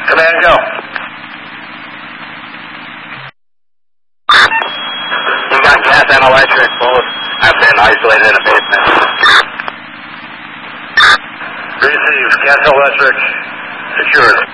Command, go. You got gas and electric, both have been isolated in a basement. Received. Gas and electric secured.